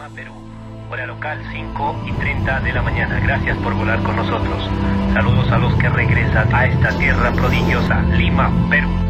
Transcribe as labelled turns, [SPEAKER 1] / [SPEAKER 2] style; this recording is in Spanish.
[SPEAKER 1] Lima, Perú. Hora local 5:30 de la mañana. Gracias por volar con nosotros. Saludos a los que regresan a esta tierra prodigiosa, Lima, Perú.